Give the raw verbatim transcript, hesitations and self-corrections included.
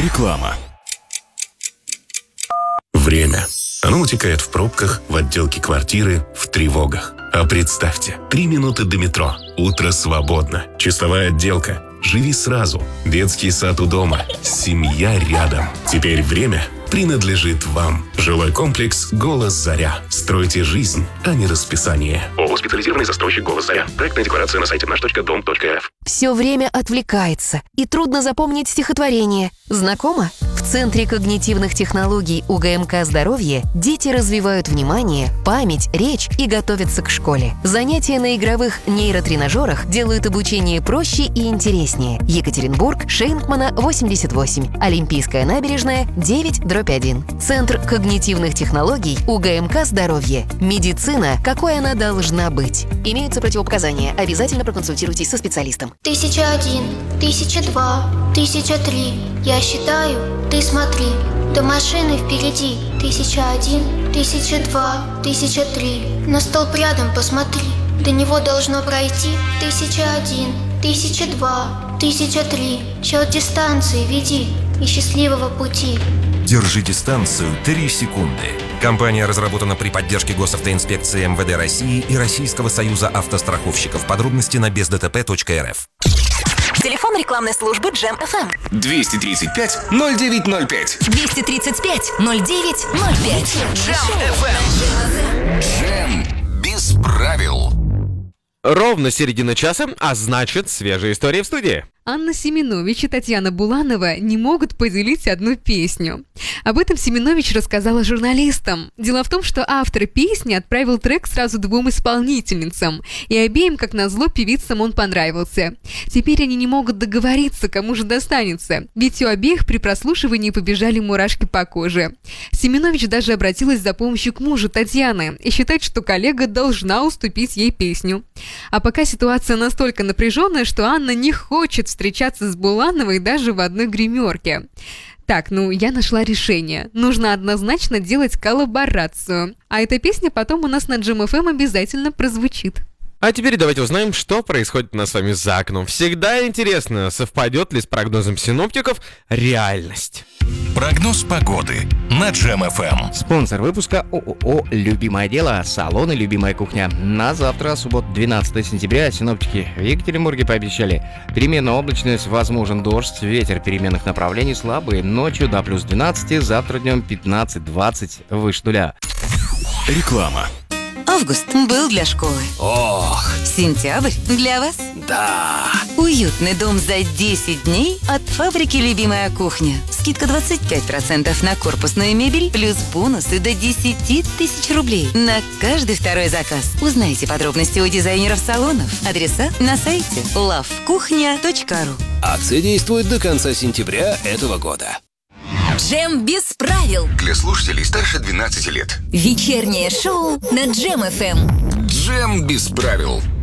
Реклама. Время. Оно утекает в пробках, в отделке квартиры, в тревогах. А представьте, три минуты до метро. Утро свободно. Чистовая отделка. Живи сразу. Детский сад у дома. Семья рядом. Теперь время принадлежит вам. Жилой комплекс «Голос Заря». Стройте жизнь, а не расписание. ООО «Специализированный застройщик «Голос Заря». Проектная декларация на сайте наш точка дом точка эр эф. Все время отвлекается, и трудно запомнить стихотворение. Знакомо? В Центре когнитивных технологий УГМК «Здоровье» дети развивают внимание, память, речь и готовятся к школе. Занятия на игровых нейротренажерах делают обучение проще и интереснее. Екатеринбург, Шейнкмана, восемьдесят восемь. Олимпийская набережная, девять дробь один. Центр когнитивных технологий УГМК «Здоровье». Медицина, какой она должна быть. Имеются противопоказания. Обязательно проконсультируйтесь со специалистом. Тысяча один, тысяча два, тысяча три. Я считаю, ты смотри. До машины впереди. Тысяча один, тысяча два, тысяча три. На столб рядом посмотри. До него должно пройти. Тысяча один, тысяча два, тысяча три. Счет дистанции веди и счастливого пути. Держи дистанцию три секунды. Компания разработана при поддержке госавтоинспекции эм вэ дэ России и Российского союза автостраховщиков. Подробности на без дэ тэ пэ точка эр эф. Телефон рекламной службы Джем эф эм. двести тридцать пять ноль девять ноль пять. двести тридцать пять ноль девять ноль пять. Джем эф эм. Джем без правил. Ровно середина часа, а значит, свежие истории в студии. Анна Семенович и Татьяна Буланова не могут поделить одну песню. Об этом Семенович рассказала журналистам. Дело в том, что автор песни отправил трек сразу двум исполнительницам, и обеим, как назло, певицам он понравился. Теперь они не могут договориться, кому же достанется, ведь у обеих при прослушивании побежали мурашки по коже. Семенович даже обратилась за помощью к мужу Татьяны и считает, что коллега должна уступить ей песню. А пока ситуация настолько напряженная, что Анна не хочет встречаться с Булановой даже в одной гримерке. Так, ну, я нашла решение. Нужно однозначно делать коллаборацию. А эта песня потом у нас на Джем эф эм обязательно прозвучит. А теперь давайте узнаем, что происходит у нас с вами за окном. Всегда интересно, совпадет ли с прогнозом синоптиков реальность. Прогноз погоды на Джем эф эм. Спонсор выпуска ООО «Любимое дело», салон и любимая кухня. На завтра, суббота, двенадцатое сентября, синоптики в Екатеринбурге пообещали переменная облачность, возможен дождь, ветер переменных направлений слабый, ночью до плюс двенадцати, завтра днем пятнадцать-двадцать выше нуля. Реклама. Август был для школы. Ох, Сентябрь для вас. да. Уютный дом за десять дней от фабрики «Любимая кухня». Скидка двадцать пять процентов на корпусную мебель, плюс бонусы до десять тысяч рублей на каждый второй заказ. Узнайте подробности у дизайнеров салонов. Адреса на сайте лав кухня точка ру. Акция действует до конца сентября этого года. Джем без правил. Для слушателей старше двенадцати лет. Вечернее шоу на Джем эф эм. Джем без правил.